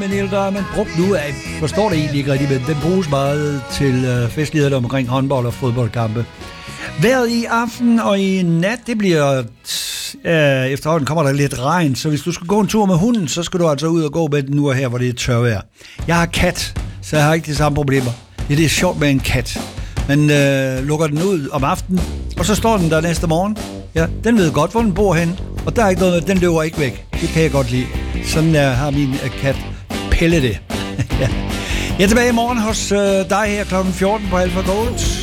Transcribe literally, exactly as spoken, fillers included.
Men ældre er man brugt nu af, forstår det egentlig ikke rigtigt, men den bruges meget til øh, festligheder omkring håndbold og fodboldkampe. Vejret i aften og i nat, det bliver, øh, efterhånden kommer der lidt regn, så hvis du skal gå en tur med hunden, så skal du altså ud og gå med den nu og her, hvor det er tørvejr. Jeg har kat, så jeg har ikke de samme problemer. Det er det sjovt med en kat. Man øh, lukker den ud om aftenen, og så står den der næste morgen. Ja, den ved godt, hvor den bor hen, og der er ikke noget, den løber ikke væk. Det kan jeg godt lide. Sådan er, har min øh, kat Pelle det. Ja. Jeg er tilbage i morgen hos øh, dig her klokken fjorten på Alpha Gold.